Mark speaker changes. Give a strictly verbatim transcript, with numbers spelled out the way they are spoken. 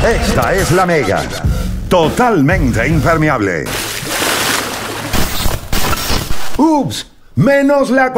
Speaker 1: Esta es la Mega. Totalmente impermeable. Ups, menos la